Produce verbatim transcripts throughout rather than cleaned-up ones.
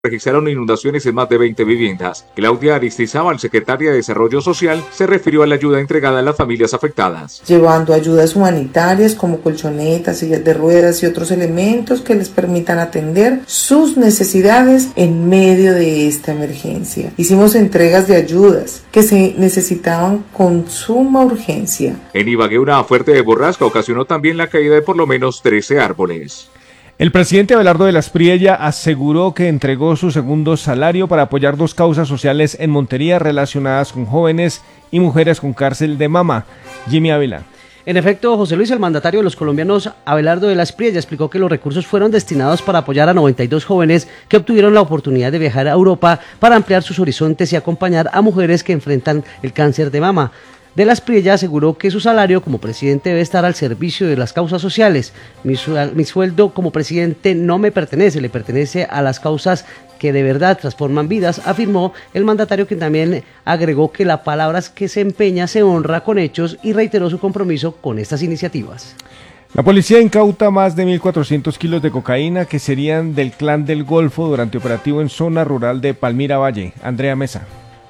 registraron inundaciones en más de veinte viviendas. Claudia Aristizábal, secretaria de Desarrollo Social, se refirió a la ayuda entregada a las familias afectadas. Llevando ayudas humanitarias como colchonetas, sillas de ruedas y otros elementos que les permitan atender sus necesidades en medio de esta emergencia. Hicimos entregas de ayudas que se necesitaban con suma urgencia. En Ibagué, una fuerte borrasca ocasionó también la caída de por lo menos trece árboles. El presidente Abelardo de la Espriella aseguró que entregó su segundo salario para apoyar dos causas sociales en Montería relacionadas con jóvenes y mujeres con cárcel de mama. Jimmy Ávila. En efecto, José Luis, el mandatario de los colombianos, Abelardo de la Espriella, explicó que los recursos fueron destinados para apoyar a noventa y dos jóvenes que obtuvieron la oportunidad de viajar a Europa para ampliar sus horizontes y acompañar a mujeres que enfrentan el cáncer de mama. De la Espriella aseguró que su salario como presidente debe estar al servicio de las causas sociales. Mi, su mi sueldo como presidente no me pertenece, le pertenece a las causas que de verdad transforman vidas, afirmó el mandatario, quien también agregó que la palabra que se empeña se honra con hechos y reiteró su compromiso con estas iniciativas. La policía incauta más de mil cuatrocientos kilos de cocaína que serían del Clan del Golfo durante operativo en zona rural de Palmira Valle. Andrea Mesa.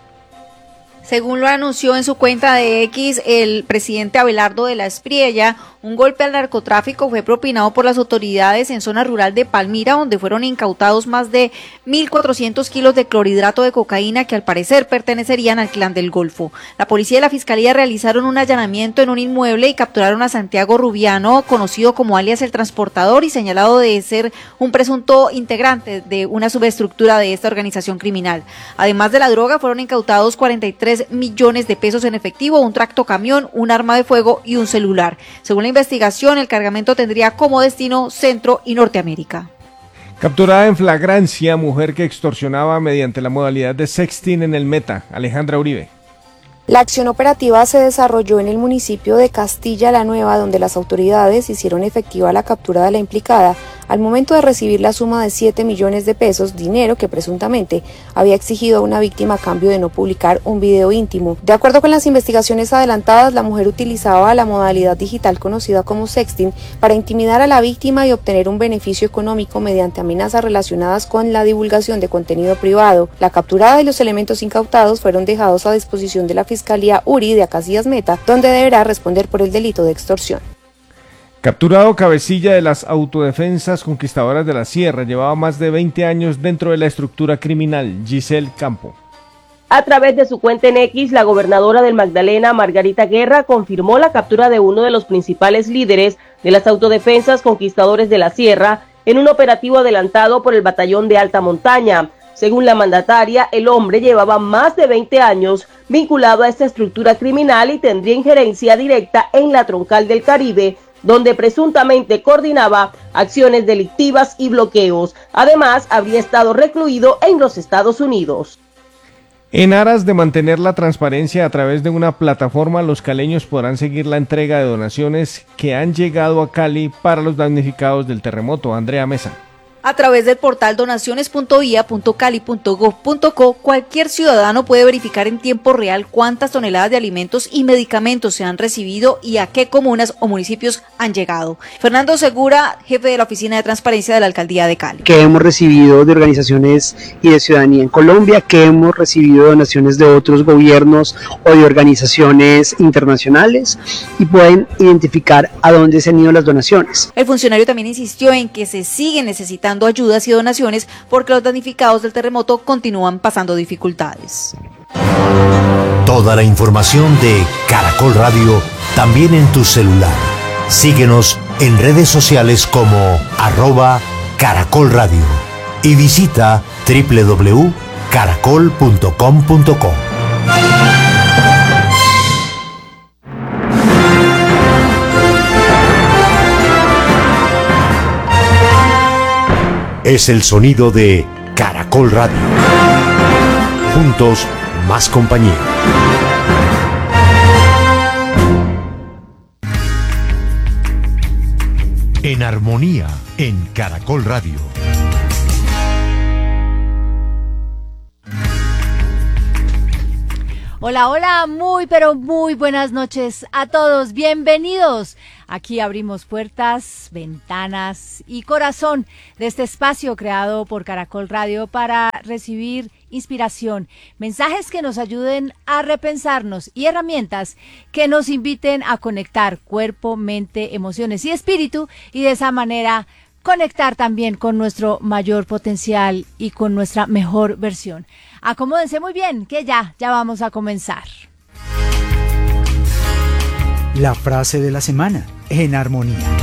Según lo anunció en su cuenta de X el presidente Abelardo de la Espriella, un golpe al narcotráfico fue propinado por las autoridades en zona rural de Palmira, donde fueron incautados más de mil cuatrocientos kilos de clorhidrato de cocaína que al parecer pertenecerían al Clan del Golfo. La policía y la fiscalía realizaron un allanamiento en un inmueble y capturaron a Santiago Rubiano, conocido como alias El Transportador y señalado de ser un presunto integrante de una subestructura de esta organización criminal. Además de la droga, fueron incautados cuarenta y tres millones de pesos en efectivo, un tractocamión, un arma de fuego y un celular. Según la investigación, el cargamento tendría como destino Centro y Norteamérica. Capturada en flagrancia, mujer que extorsionaba mediante la modalidad de sexting en el Meta. Alejandra Uribe. La acción operativa se desarrolló en el municipio de Castilla la Nueva, donde las autoridades hicieron efectiva la captura de la implicada al momento de recibir la suma de siete millones de pesos, dinero que presuntamente había exigido a una víctima a cambio de no publicar un video íntimo. De acuerdo con las investigaciones adelantadas, la mujer utilizaba la modalidad digital conocida como sexting para intimidar a la víctima y obtener un beneficio económico mediante amenazas relacionadas con la divulgación de contenido privado. La capturada y los elementos incautados fueron dejados a disposición de la Fiscalía URI de Acacias Meta, donde deberá responder por el delito de extorsión. Capturado cabecilla de las autodefensas conquistadoras de la Sierra, llevaba más de veinte años dentro de la estructura criminal. Giselle Campo. A través de su cuenta en X, la gobernadora del Magdalena, Margarita Guerra, confirmó la captura de uno de los principales líderes de las autodefensas conquistadores de la Sierra en un operativo adelantado por el Batallón de Alta Montaña. Según la mandataria, el hombre llevaba más de veinte años vinculado a esta estructura criminal y tendría injerencia directa en la Troncal del Caribe, donde presuntamente coordinaba acciones delictivas y bloqueos. Además, habría estado recluido en los Estados Unidos. En aras de mantener la transparencia a través de una plataforma, los caleños podrán seguir la entrega de donaciones que han llegado a Cali para los damnificados del terremoto. Andrea Mesa. A través del portal donaciones punto i a punto cali punto gov punto co, cualquier ciudadano puede verificar en tiempo real cuántas toneladas de alimentos y medicamentos se han recibido y a qué comunas o municipios han llegado. Fernando Segura, jefe de la Oficina de Transparencia de la Alcaldía de Cali. Que hemos recibido de organizaciones y de ciudadanía en Colombia, que hemos recibido donaciones de otros gobiernos o de organizaciones internacionales y pueden identificar a dónde se han ido las donaciones. El funcionario también insistió en que se siguen necesitando ayudas y donaciones porque los damnificados del terremoto continúan pasando dificultades. Toda la información de Caracol Radio también en tu celular. Síguenos en redes sociales como arroba Caracol Radio y visita doble u doble u doble u punto caracol punto com punto co. Es el sonido de Caracol Radio. Juntos, más compañía. En armonía, en Caracol Radio. Hola, hola, muy pero muy buenas noches a todos, bienvenidos. Aquí abrimos puertas, ventanas y corazón de este espacio creado por Caracol Radio para recibir inspiración, mensajes que nos ayuden a repensarnos y herramientas que nos inviten a conectar cuerpo, mente, emociones y espíritu y de esa manera conectar también con nuestro mayor potencial y con nuestra mejor versión. Acomódense muy bien, que ya, ya vamos a comenzar. La frase de la semana, en armonía.